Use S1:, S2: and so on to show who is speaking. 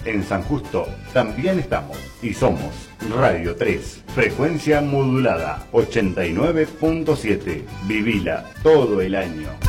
S1: En San Justo también estamos y somos Radio 3, frecuencia modulada 89.7. Vivila todo el año.